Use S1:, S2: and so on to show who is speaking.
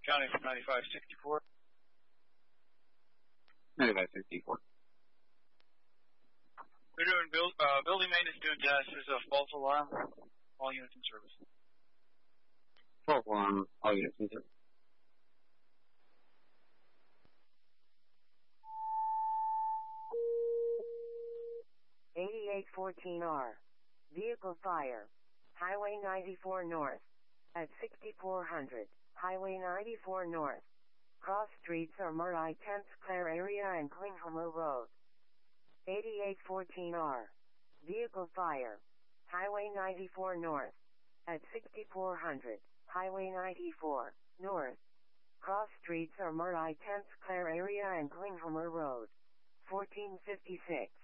S1: County from 9564.
S2: 9564.
S1: We're doing building maintenance, doing tests. There's a false alarm. All units in service.
S2: False alarm. All units in service.
S3: $8814R. Vehicle fire. Highway 94 North. At 6400. Highway 94 North. Cross streets are Murray, Thames Clare area and Klinghammer Road. 8814R. Vehicle fire. Highway 94 North. At 6400. Highway 94 North. Cross streets are Murray, Thames Clare area and Klinghammer Road. 1456.